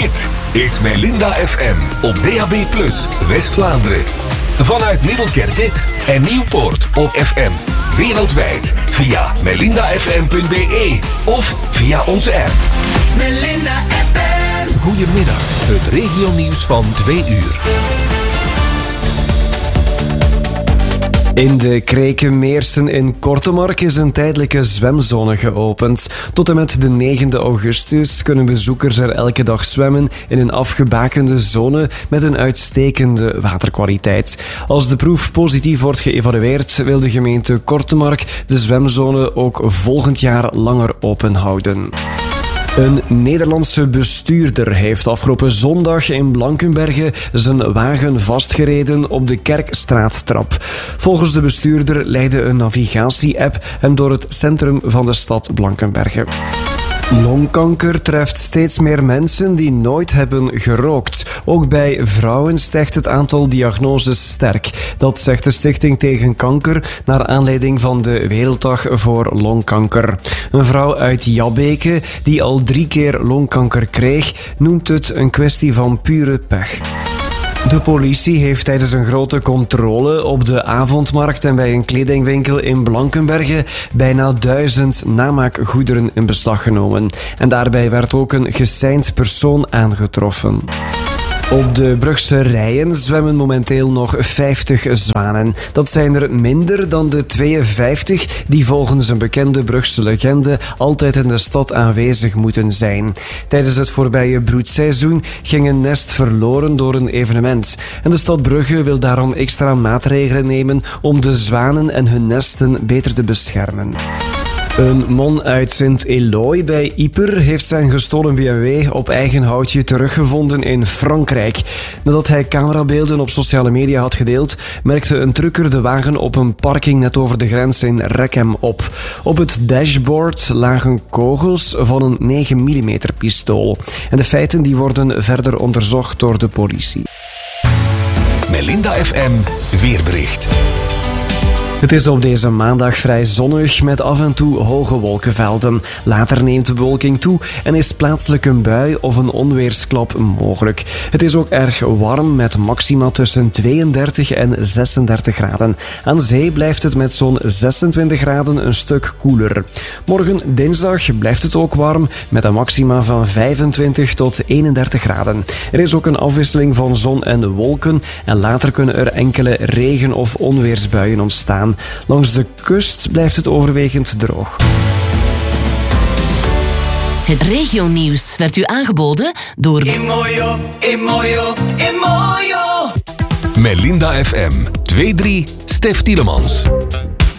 Dit is Melinda FM op DAB+, West-Vlaanderen. Vanuit Middelkerke en Nieuwpoort op FM. Wereldwijd via melindafm.be of via onze app. Melinda FM. Goedemiddag, het regionieuws van 2 uur. In de Krekenmeersen in Kortemark is een tijdelijke zwemzone geopend. Tot en met de 9e augustus kunnen bezoekers er elke dag zwemmen in een afgebakende zone met een uitstekende waterkwaliteit. Als de proef positief wordt geëvalueerd, wil de gemeente Kortemark de zwemzone ook volgend jaar langer open houden. Een Nederlandse bestuurder heeft afgelopen zondag in Blankenberge zijn wagen vastgereden op de Kerkstraattrap. Volgens de bestuurder leidde een navigatie-app hem door het centrum van de stad Blankenberge. Longkanker treft steeds meer mensen die nooit hebben gerookt. Ook bij vrouwen stijgt het aantal diagnoses sterk. Dat zegt de Stichting tegen Kanker naar aanleiding van de Werelddag voor Longkanker. Een vrouw uit Jabbeke die al 3 keer longkanker kreeg, noemt het een kwestie van pure pech. De politie heeft tijdens een grote controle op de avondmarkt en bij een kledingwinkel in Blankenberge bijna 1000 namaakgoederen in beslag genomen. En daarbij werd ook een geseind persoon aangetroffen. Op de Brugse Rijen zwemmen momenteel nog 50 zwanen. Dat zijn er minder dan de 52 die volgens een bekende Brugse legende altijd in de stad aanwezig moeten zijn. Tijdens het voorbije broedseizoen ging een nest verloren door een evenement. En de stad Brugge wil daarom extra maatregelen nemen om de zwanen en hun nesten beter te beschermen. Een man uit Sint-Éloi bij Yper heeft zijn gestolen BMW op eigen houtje teruggevonden in Frankrijk. Nadat hij camerabeelden op sociale media had gedeeld, merkte een trucker de wagen op een parking net over de grens in Rechem op. Op het dashboard lagen kogels van een 9 mm pistool. En de feiten die worden verder onderzocht door de politie. Melinda FM weerbericht. Het is op deze maandag vrij zonnig met af en toe hoge wolkenvelden. Later neemt de bewolking toe en is plaatselijk een bui of een onweersklap mogelijk. Het is ook erg warm met maxima tussen 32 en 36 graden. Aan zee blijft het met zo'n 26 graden een stuk koeler. Morgen dinsdag blijft het ook warm met een maxima van 25 tot 31 graden. Er is ook een afwisseling van zon en wolken en later kunnen er enkele regen- of onweersbuien ontstaan. Langs de kust blijft het overwegend droog. Het regionieuws werd u aangeboden door Imoyo. Melinda FM 2-3 Stef Tielemans.